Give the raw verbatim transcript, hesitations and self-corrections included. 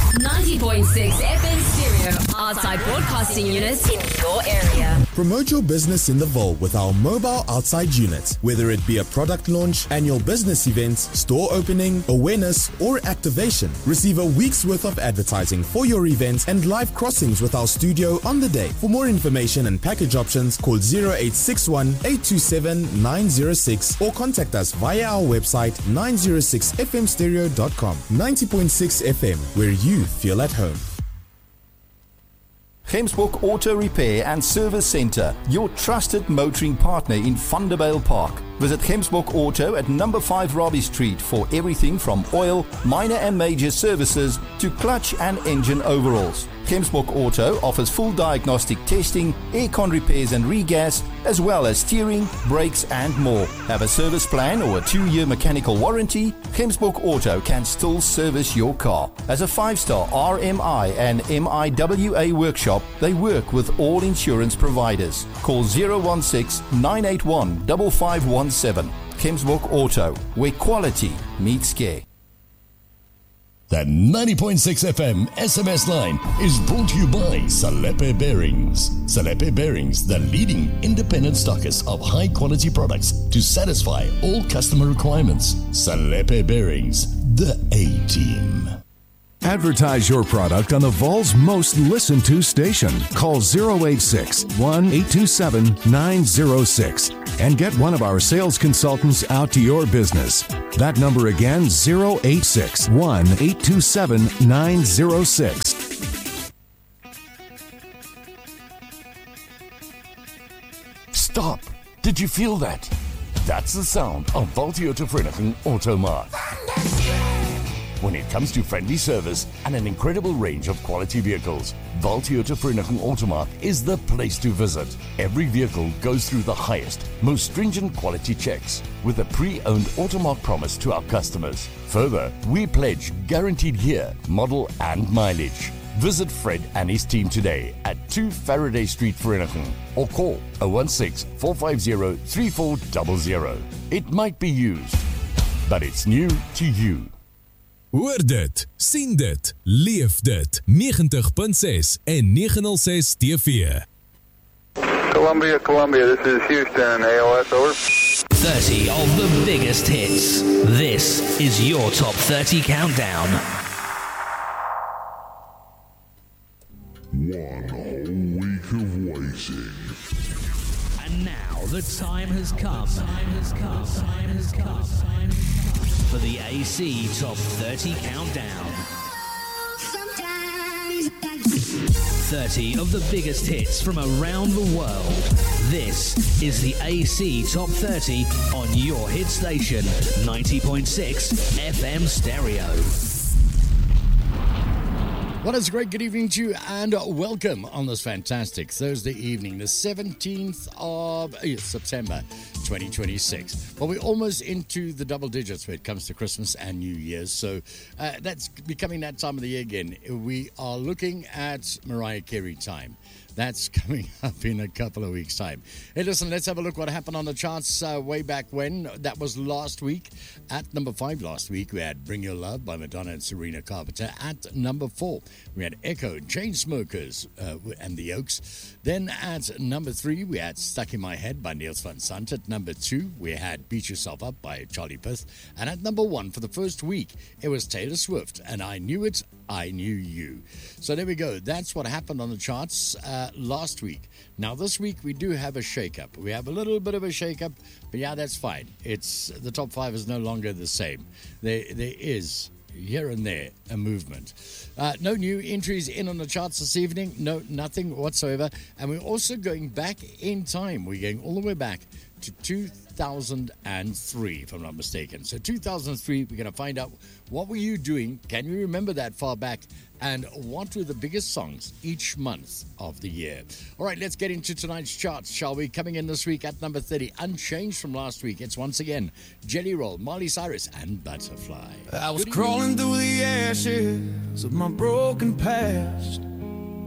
ninety point six F M Stereo, outside broadcasting units in your area. Promote your business in the Vaal with our mobile outside unit. Whether it be a product launch, annual business events, store opening, awareness, or activation, receive a week's worth of advertising for your events and live crossings with our studio on the day. For more information and package options, call zero eight six one, eight two seven, nine zero six or contact us via our website nine oh six f m stereo dot com. ninety point six F M, where you feel at home. Gemsbok Auto Repair and Service Centre, your trusted motoring partner in Vanderbijl Park. Visit Gemsbok Auto at number five Robbie Street for everything from oil, minor and major services to clutch and engine overhauls. Gemsbok Auto offers full diagnostic testing, aircon repairs and regas, as well as steering, brakes and more. Have a service plan or a two-year mechanical warranty? Gemsbok Auto can still service your car. As a five-star R M I and M I W A workshop, they work with all insurance providers. Call zero one six, nine eight one, five five one seven. Gemsbok Auto, where quality meets care. The ninety point six F M S M S line is brought to you by Salepe Bearings. Salepe Bearings, the leading independent stockist of high quality products to satisfy all customer requirements. Salepe Bearings, the A-Team. Advertise your product on the Vaal's most listened to station. Call zero eight six, one eight two seven, nine zero six and get one of our sales consultants out to your business. That number again, zero eight six, one eight two seven, nine zero six. Stop! Did you feel that? That's the sound of Vaal Toyota Vereniging Automark. When it comes to friendly service and an incredible range of quality vehicles, Vaal Toyota Vereniging Automark is the place to visit. Every vehicle goes through the highest, most stringent quality checks with a pre-owned Automark promise to our customers. Further, we pledge guaranteed year, model and mileage. Visit Fred and his team today at two Faraday Street, Vereniging, or call zero one six, four five zero, three four zero zero. It might be used, but it's new to you. Hoor dit, sien dit, leef dit. ninety point six en nine oh six T V. Columbia, Columbia, this is Houston, A O S, over. thirty of the biggest hits. This is your Top thirty Countdown. One whole week of waiting. And now the time has come. Time has come. Time has come. Time has come. For the A C Top thirty Countdown. thirty of the biggest hits from around the world. This is the A C Top thirty on your hit station, ninety point six F M Stereo. Well, it's a great good evening to you and welcome on this fantastic Thursday evening, the seventeenth of September twenty twenty-six. Well, we're almost into the double digits when it comes to Christmas and New Year's, so uh, that's becoming that time of the year again. We are looking at Mariah Carey time. That's coming up in a couple of weeks' time. Hey, listen, let's have a look what happened on the charts uh, way back when. That was last week. At number five last week, we had Bring Your Love by Madonna and Serena Carpenter. At number four, we had Echo, Chainsmokers, uh, and The Oaks. Then at number three, we had Stuck in My Head by Niels van Sant. At number two, we had Beat Yourself Up by Charlie Puth. And at number one, for the first week, it was Taylor Swift, and I Knew It, I Knew You. So there we go. That's what happened on the charts uh, last week. Now, this week, we do have a shake-up. We have a little bit of a shake-up, but yeah, that's fine. It's the top five is no longer the same. There, there is, here and there, a movement. Uh, no new entries in on the charts this evening. No, nothing whatsoever. And we're also going back in time. We're going all the way back to two thousand three, if I'm not mistaken. So two thousand three, we're going to find out what were you doing, can you remember that far back, and what were the biggest songs each month of the year. All right, let's get into tonight's charts, shall we? Coming in this week at number thirty, unchanged from last week, it's once again Jelly Roll, Miley Cyrus, and Butterfly. I was crawling through the ashes of my broken past,